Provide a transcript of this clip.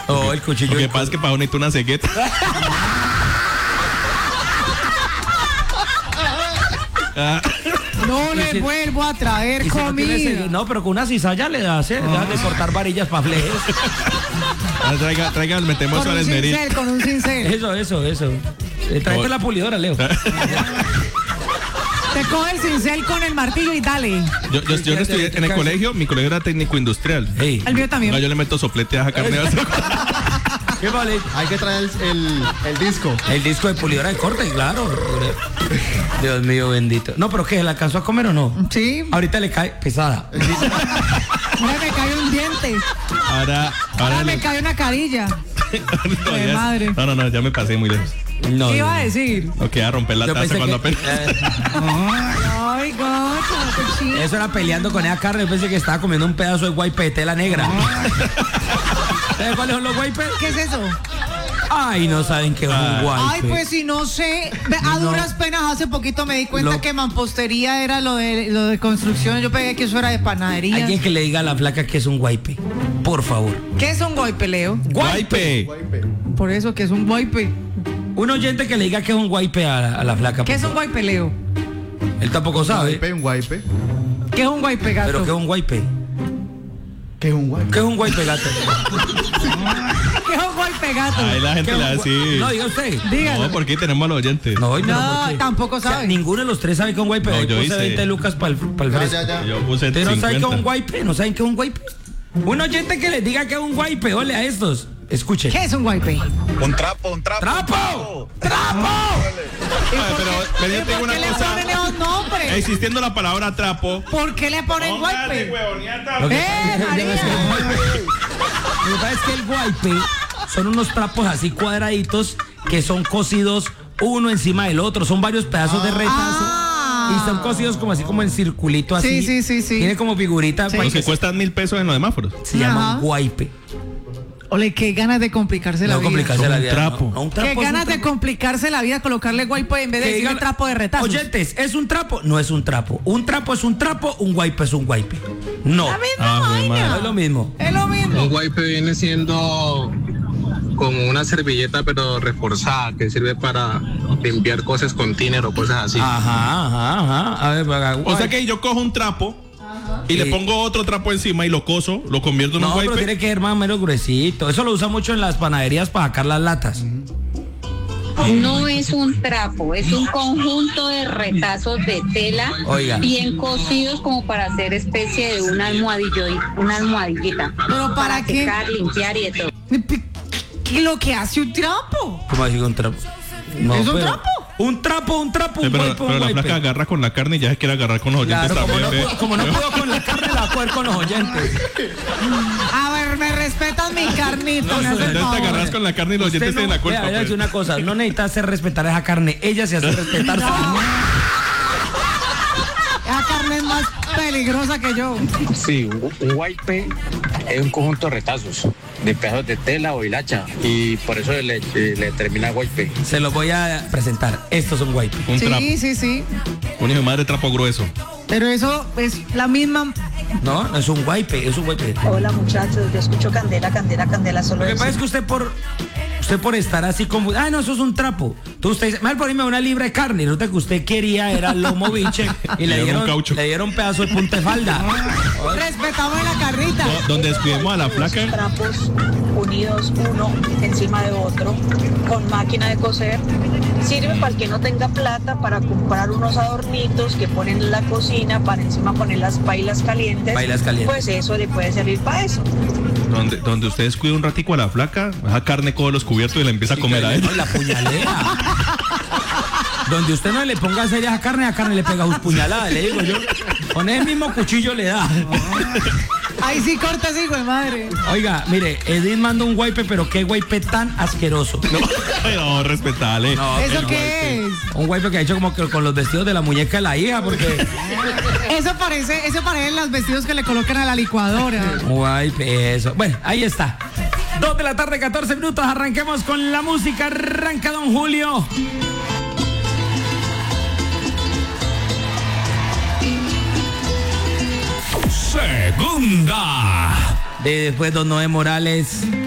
Oh, el cuchillo. Lo que pasa es que para uno necesita una cegueta. No le vuelvo a traer comida. No, pero con una cizalla le das, dejas de cortar varillas para flejes. Traiga, metemos Con al un esmeril. cincel, con un cincel. Eso. Tráete la pulidora, Leo. Te coge el cincel con el martillo y dale. Yo estudié en el colegio, mi colegio era técnico industrial. Hey. El mío también. No, yo le meto soplete a esa carne. ¿Qué vale? Hay que traer el disco. El disco de pulidora de corte, claro. Dios mío, bendito. No, pero ¿qué? ¿La alcanzó a comer o no? Sí. Ahorita le cae pesada. Ahora me cae un diente. Ahora me cae una carilla. no, madre. No, ya me pasé muy lejos. No, ¿Qué iba a decir? No queda romper la Yo taza pensé cuando que- apenas. Ay, gato, Eso era peleando con esa carne. Yo pensé que estaba comiendo un pedazo de guaype de tela negra. ¿Sabes cuáles son los guaypes? ¿Qué es eso? Ay, no saben qué es un guaype. Ay, pues si no sé, a duras penas hace poquito me di cuenta que mampostería era lo de construcción. Yo pegué que eso era de panadería. Alguien que le diga a la flaca que es un guaype. Por favor. ¿Qué es un guaype, Leo? ¡Guaype! Por eso, que es un guaype. Un oyente que le diga que es un guaype a la flaca. ¿Qué por es un favor. guaype, Leo? Él tampoco sabe. Un guaype. ¿Qué es un guaype, gato? Pero ¿qué es un guaype? ¿Qué es un guaype? ¿Qué es un guaype, gato? ¿Qué es un guaype, gato? Ahí la gente ¿Qué le es da un así. No, diga usted. Dígalo. No, porque tenemos a los oyentes. No, pero No, ¿por qué? tampoco O sea, sabe. ninguno de los tres sabe que es un guaype. No, Ahí yo puse hice. 20 lucas para el fresco. Ya. Yo puse ¿Ustedes no saben qué es 50. un guaype? ¿No saben qué es un guaype? Un oyente que les diga que es un guaype, ole a estos. Escuchen. ¿Qué es un guaype? Un trapo. ¡Trapo! Pero yo tengo ¿Por una qué le cosa. ponen esos nombres? Existiendo la palabra trapo. ¿Por qué le ponen guaype? Lo que María! Lo que pasa es que el guaype son unos trapos así cuadraditos que son cosidos uno encima del otro. Son varios pedazos de retazo. Y son cosidos como así como en circulito así. Sí. Tiene como figurita. Sí. para Los que que cuestan 1.000 pesos en los semáforos. se llama Ajá. guaype. Ole, qué ganas de complicarse la No vida. complicarse Son la un vida. trapo. No, un Qué trapo es un ganas de trapo. complicarse la vida, colocarle guaype en vez de Que decirle digan, trapo de retazos. Oyentes, ¿es un trapo? No es un trapo. Un trapo es un trapo, un guaype es un guaype. No. La misma Ah, mi vaina. No es lo mismo. Es lo mismo. Un wipe viene siendo como una servilleta pero reforzada que sirve para limpiar cosas con tiner o cosas así. Ajá. A ver, O sea que yo cojo un trapo y le pongo otro trapo encima y lo coso, lo convierto en no, un pero guaype. tiene que ser más o menos gruesito. Eso lo usa mucho en las panaderías para sacar las latas. No es un trapo, es un conjunto de retazos de tela Oiga. bien cosidos como para hacer especie de un una almohadillita. ¿Pero para qué? Secar, limpiar y de todo. ¿Qué es lo que hace un trapo? ¿Cómo así que un trapo? No, ¿Es un pero- trapo? Un trapo, un Sí, pero guaype, un la guaype. flaca agarra con la carne y ya se quiere agarrar con los oyentes Claro, también. como no puedo con la carne, la puedo con los oyentes. A ver, me respetan mi carnita. me hacen Entonces te favor. agarras con la carne y los oyentes tienen la culpa. Vea, voy a pues. decir una cosa, no necesita hacer respetar esa carne, ella se hace respetar. Esa carne es más peligrosa que yo. Sí, un wipe es un conjunto de retazos de pedazos de tela o hilacha y por eso le termina wipe. Se los voy a presentar. Estos son guaypes. Un trapo. Sí. Un hijo de madre trapo grueso. Pero eso es la misma. No, no es un guaype, es un guaype. Hola muchachos, yo escucho Candela, solo Lo que eso. pasa es que usted por estar así como, no, eso es un trapo. Usted dice, mal ponerme una libra de carne. Y resulta que usted quería era lomo biche y Le dieron un caucho. le dieron pedazo de punta de falda. Respetamos la carnita. Donde despidemos a la flaca. Trapos unidos uno encima de otro con máquina de coser. Sirve para el que no tenga plata para comprar unos adornitos que ponen en la cocina para encima poner las pailas calientes. Pailas calientes. Pues eso le puede servir para eso. Donde usted descuida un ratico a la flaca, esa carne coge los cubiertos y la empieza a comer a él. No, y la puñalea. Donde usted no le ponga seria a carne le pega sus puñaladas, le digo yo. Con el mismo cuchillo le da. Ahí sí cortas, hijo de madre. Oiga, mire, Edith manda un guaype, pero qué guaype tan asqueroso. No, respetale. No, ¿Eso qué es? un guaype que ha hecho como que con los vestidos de la muñeca de la hija, porque Eso parece los vestidos que le colocan a la licuadora. guaype, eso. Bueno, ahí está. 2 de la tarde, 14 minutos. Arranquemos con la música. Arranca Don Julio. Segunda. Después Don Noé Morales.